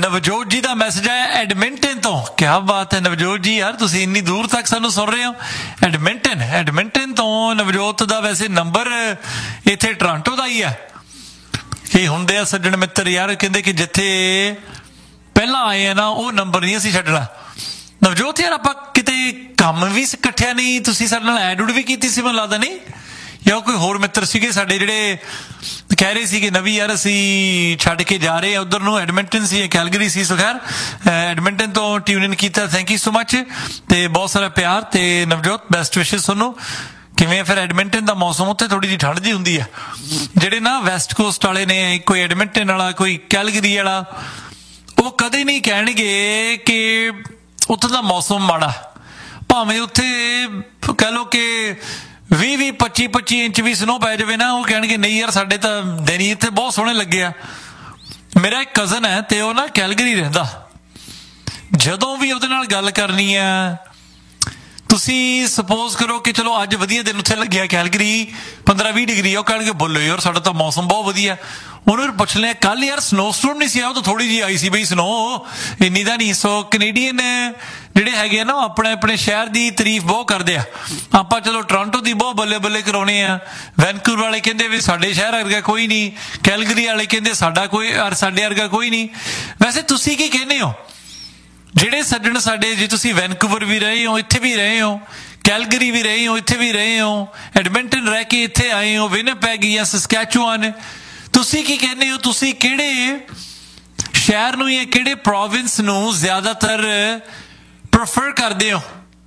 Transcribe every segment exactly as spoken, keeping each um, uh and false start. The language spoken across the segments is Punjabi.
ਨਵਜੋਤ ਜੀ ਦਾ ਮੈਸੇਜ ਆਇਆ ਐਡਮਿੰਟਨ ਤੋਂ। ਕਿਆ ਬਾਤ ਹੈ ਨਵਜੋਤ ਜੀ, ਯਾਰ ਤੁਸੀਂ ਇੰਨੀ ਦੂਰ ਤੱਕ ਸਾਨੂੰ ਸੁਣ ਰਹੇ ਹੋ। ਐਡਮਿੰਟਨ ਐਡਮਿੰਟਨ ਤੋਂ ਨਵਜੋਤ ਦਾ ਵੈਸੇ ਨੰਬਰ ਇੱਥੇ ਟੋਰਾਂਟੋ ਦਾ ਹੀ ਹੈ। ਕਈ ਹੁੰਦੇ ਆ ਸੱਜਣ ਮਿੱਤਰ ਯਾਰ ਕਹਿੰਦੇ ਕਿ ਜਿੱਥੇ ਪਹਿਲਾਂ ਆਏ ਆ ਨਾ ਉਹ ਨੰਬਰ ਨਹੀਂ ਅਸੀਂ ਛੱਡਣਾ। ਨਵਜੋਤ ਯਾਰ ਆਪਾਂ ਕਿਤੇ ਕੰਮ ਵੀ ਇਕੱਠਿਆਂ ਨਹੀਂ, ਤੁਸੀਂ ਸਾਡੇ ਨਾਲ ਐਡ ਉਡ ਵੀ ਕੀਤੀ ਸੀ ਮੈਨੂੰ ਲੱਗਦਾ, ਨਹੀਂ? ਜਾਂ ਕੋਈ ਹੋਰ ਮਿੱਤਰ ਸੀਗੇ ਸਾਡੇ ਜਿਹੜੇ ਕਹਿ ਰਹੇ ਸੀ ਕਿ ਨਵੀਂ ਯਾਰ ਅਸੀਂ ਛੱਡ ਕੇ ਜਾ ਰਹੇ ਹਾਂ ਉੱਧਰ ਨੂੰ। ਐਡਮਿੰਟਨ ਸੀ, ਕੈਲਗਰੀ ਸੀ। ਸੋ ਖੈਰ ਐਡਮਿੰਟਨ ਤੋਂ ਟਿਊਨ ਇਨ ਕੀਤਾ, ਥੈਂਕ ਯੂ ਸੋ ਮਚ ਤੇ ਬਹੁਤ ਸਾਰਾ ਪਿਆਰ। ਤੇ ਨਵਜੋਤ ਬੈਸਟ ਵਿਸ਼ੇਸ ਤੁਹਾਨੂੰ। ਕਿਵੇਂ ਫਿਰ ਐਡਮਿੰਟਨ ਦਾ ਮੌਸਮ ਉੱਥੇ ਥੋੜੀ ਜਿਹੀ ਠੰਡ ਜਿਹੀ ਹੁੰਦੀ ਆ। ਜਿਹੜੇ ਨਾ ਵੈਸਟ ਕੋਸਟ ਵਾਲੇ ਨੇ, ਕੋਈ ਐਡਮਿੰਟਨ ਵਾਲਾ ਕੋਈ ਕੈਲਗਰੀ ਵਾਲਾ, ਉਹ ਕਦੇ ਨਹੀਂ ਕਹਿਣਗੇ ਕਿ ਉੱਥੇ ਦਾ ਮੌਸਮ ਮਾੜਾ। ਭਾਵੇਂ ਉੱਥੇ ਕਹਿ ਲਓ ਕਿ ਵੀਹ ਵੀਹ ਪੱਚੀ ਪੱਚੀ ਇੰਚ ਵੀ ਸਨੋ ਪੈ ਜਾਵੇ ਨਾ, ਉਹ ਕਹਿਣਗੇ ਨਹੀਂ ਯਾਰ ਸਾਡੇ ਤਾਂ ਦਿਨ ਹੀ ਇੱਥੇ ਬਹੁਤ ਸੋਹਣੇ ਲੱਗੇ ਆ। ਮੇਰਾ ਇੱਕ ਕਜ਼ਨ ਹੈ ਤੇ ਉਹ ਨਾ ਕੈਲਗਰੀ ਰਹਿੰਦਾ। ਜਦੋਂ ਵੀ ਉਹਦੇ ਨਾਲ ਗੱਲ ਕਰਨੀ ਆ, ਤੁਸੀਂ ਸਪੋਜ਼ ਕਰੋ ਕਿ ਚਲੋ ਅੱਜ ਵਧੀਆ ਦਿਨ ਉੱਥੇ ਲੱਗਿਆ ਕੈਲਗਰੀ ਪੰਦਰਾਂ ਵੀਹ ਡਿਗਰੀ, ਉਹ ਕਹਿਣਗੇ ਬੋਲੋ ਯਾਰ ਸਾਡਾ ਤਾਂ ਮੌਸਮ ਬਹੁਤ ਵਧੀਆ। ਉਹਨੂੰ ਪੁੱਛ ਲਿਆ ਕੱਲ ਯਾਰ ਸਨੋ ਸਟੋਰਮ ਨਹੀਂ ਸੀ ਆਇਆ, ਉਹ ਤਾਂ ਥੋੜੀ ਜਿਹੀ ਆਈ ਸੀ ਬਈ ਸਨੋ, ਇੰਨੀ ਦਾ ਨਹੀਂ। ਸੋ ਕੈਨੇਡੀਅਨ ਜਿਹੜੇ ਹੈਗੇ ਆ ਨਾ ਉਹ ਆਪਣੇ ਆਪਣੇ ਸ਼ਹਿਰ ਦੀ ਤਾਰੀਫ ਬਹੁਤ ਕਰਦੇ ਆ। ਆਪਾਂ ਚਲੋ ਟੋਰਾਂਟੋ ਦੀ ਬਹੁਤ ਬੱਲੇ ਬੱਲੇ ਕਰਾਉਣੇ ਆ। ਵੈਨਕੂਵਰ ਵਾਲੇ ਕਹਿੰਦੇ ਵੀ ਸਾਡੇ ਸ਼ਹਿਰ ਵਰਗਾ ਕੋਈ ਨਹੀਂ, ਕੈਲਗਰੀ ਵਾਲੇ ਕਹਿੰਦੇ ਸਾਡਾ ਕੋਈ ਸਾਡੇ ਵਰਗਾ ਕੋਈ ਨਹੀਂ। ਵੈਸੇ ਤੁਸੀਂ ਕੀ ਕਹਿੰਦੇ ਹੋ ਜਿਹੜੇ ਸੱਜਣ ਸਾਡੇ, ਜੇ ਤੁਸੀਂ ਵੈਨਕੂਵਰ ਵੀ ਰਹੇ ਹੋ, ਇੱਥੇ ਵੀ ਰਹੇ ਹੋ, ਕੈਲਗਰੀ ਵੀ ਰਹੇ ਹੋ, ਇੱਥੇ ਵੀ ਰਹੇ ਹੋ, ਐਡਮਿੰਟਨ ਰਹਿ ਕੇ ਇੱਥੇ ਆਏ ਹੋ, ਵਿਨਿਪੈਗ ਜਾਂ ਸਸਕੈਚੁਆਨ, ਤੁਸੀਂ ਕੀ ਕਹਿੰਦੇ ਹੋ? ਤੁਸੀਂ ਕਿਹੜੇ ਸ਼ਹਿਰ ਨੂੰ ਜਾਂ ਕਿਹੜੇ ਪ੍ਰੋਵਿੰਸ ਨੂੰ ਜ਼ਿਆਦਾਤਰ ਪ੍ਰੈਫਰ ਕਰਦੇ ਹੋ?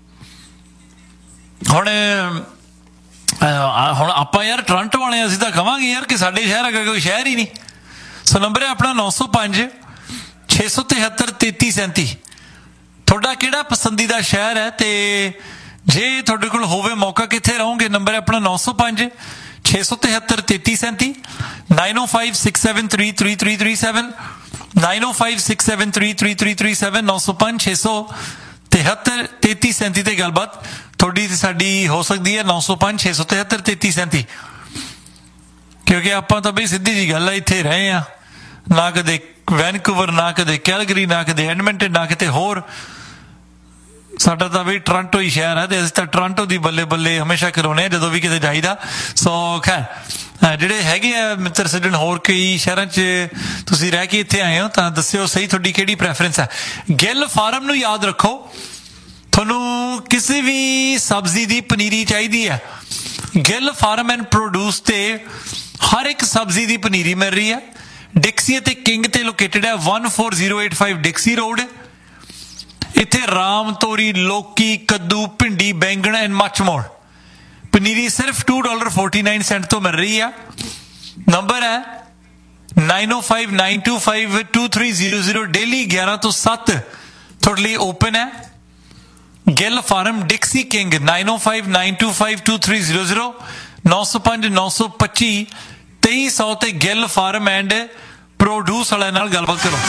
ਹੁਣ ਹੁਣ ਆਪਾਂ ਯਾਰ ਟੋਰਾਂਟੋ ਵਾਲੇ ਅਸੀਂ ਤਾਂ ਕਹਾਂਗੇ ਯਾਰ ਕਿ ਸਾਡੇ ਸ਼ਹਿਰ ਅਗਰ ਕੋਈ ਸ਼ਹਿਰ ਹੀ ਨਹੀਂ। ਸੋ ਨੰਬਰ ਹੈ ਆਪਣਾ ਨੌ ਸੌ ਪੰਜ ਛੇ ਸੌ ਤਿਹੱਤਰ ਤੇਤੀ ਸੈਂਤੀ। ਤੁਹਾਡਾ ਕਿਹੜਾ ਪਸੰਦੀਦਾ ਸ਼ਹਿਰ ਹੈ? ਤੇ ਜੇ ਤੁਹਾਡੇ ਕੋਲ ਹੋਵੇ ਮੌਕਾ ਕਿੱਥੇ ਰਹੋਗੇ? ਨੰਬਰ ਹੈ ਆਪਣਾ ਨੌ ਸੌ ਪੰਜ ਛੇ ਸੌ ਤਿਹੱਤਰ ਤੇਤੀ ਸੈਂਤੀ, ਨਾਈਨ ਓ five six seven three three three three seven, nine ਓ five six seven three three three three seven, ਨੌ ਸੌ ਪੰਜ ਛੇ ਸੌ ਤਿਹੱਤਰ ਤੇਤੀ ਸੈਂਤੀ ਤੇ ਗੱਲਬਾਤ ਤੁਹਾਡੀ ਤੇ ਸਾਡੀ ਹੋ ਸਕਦੀ ਹੈ। ਨੌ ਸੌ ਪੰਜ ਛੇ ਸੌ ਤਿਹੱਤਰ ਤੇਤੀ ਸੈਂਤੀ। ਕਿਉਂਕਿ ਆਪਾਂ ਤਾਂ ਬਈ ਸਿੱਧੀ ਜੀ ਗੱਲ ਆ, ਇੱਥੇ ਰਹੇ ਆ, ਨਾ ਕਦੇ ਵੈਨਕੂਵਰ, ਨਾ ਕਦੇ ਕੈਲਗਰੀ, ਨਾ ਕਦੇ ਐਡਮਿੰਟਨ, ਨਾ ਕਿਤੇ ਹੋਰ। ਸਾਡਾ ਤਾਂ ਬਈ ਟੋਰਾਂਟੋ ਹੀ ਸ਼ਹਿਰ ਹੈ ਤੇ ਅਸੀਂ ਤਾਂ ਟੋਰਾਂਟੋ ਦੀ ਬੱਲੇ ਬੱਲੇ ਹਮੇਸ਼ਾ ਕਰਾਉਂਦੇ ਹਾਂ ਜਦੋਂ ਵੀ ਕਿਤੇ ਜਾਈਦਾ। ਸੋ ਖੈਰ ਜਿਹੜੇ ਹੈਗੇ ਆ ਮਿੱਤਰ ਸੱਜਣ ਹੋਰ ਕਈ ਸ਼ਹਿਰਾਂ 'ਚ ਤੁਸੀਂ ਰਹਿ ਕੇ ਇੱਥੇ ਆਏ ਹੋ ਤਾਂ ਦੱਸਿਓ ਸਹੀ ਤੁਹਾਡੀ ਕਿਹੜੀ ਪ੍ਰੈਫਰੈਂਸ ਹੈ। ਗਿੱਲ ਫਾਰਮ ਨੂੰ ਯਾਦ ਰੱਖੋ, ਤੁਹਾਨੂੰ ਕਿਸੇ ਵੀ ਸਬਜ਼ੀ ਦੀ ਪਨੀਰੀ ਚਾਹੀਦੀ ਹੈ, ਗਿੱਲ ਫਾਰਮ ਐਂਡ ਪ੍ਰੋਡਿਊਸ ਤੇ ਹਰ ਇੱਕ ਸਬਜ਼ੀ ਦੀ ਪਨੀਰੀ ਮਿਲ ਰਹੀ ਹੈ। ਡਿਕਸੀ ਅਤੇ ਕਿੰਗ ਤੇ ਲੋਕੇਟਡ ਹੈ, ਇੱਕ ਚਾਰ ਜ਼ੀਰੋ ਅੱਠ ਪੰਜ ਡਿਕਸੀ ਰੋਡ। ਇੱਥੇ ਰਾਮ, ਤੋਰੀ, ਲੋਕੀ, ਕੱਦੂ, ਭਿੰਡੀ, ਬੈਂਗਣ ਐਂਡ ਮੱਚ ਮੋਰ। ਪਨੀਰੀ ਸਿਰਫ to dollar forty nine Saint ਤੋਂ ਮਿਲ ਰਹੀ ਆ। ਨੰਬਰ ਹੈ nine O five nine to five two three zero zero. Daily ਗਿਆਰਾਂ ਤੋਂ ਸੱਤ ਤੁਹਾਡੇ ਲਈ ਓਪਨ ਹੈ। Gill farm ਡਿਕਸੀ king, nine O five nine to five two three zero zero, ਨੌ ਸੌ ਪੰਜ ਨੌ ਸੌ ਪੱਚੀ ਤੇਈ ਸੌ ਤੇ ਗਿੱਲ ਫਾਰਮ ਐਂਡ ਪ੍ਰੋਡਿਊਸ ਵਾਲਿਆਂ ਨਾਲ ਗੱਲਬਾਤ ਕਰੋ।